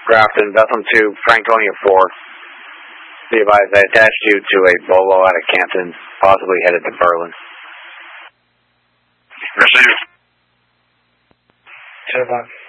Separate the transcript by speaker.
Speaker 1: Grafton, Bethlehem 2, Franconia 4. Be advised, I attached you to a Bolo out of Canton, possibly headed to Berlin.
Speaker 2: Received.
Speaker 3: 10 o'clock.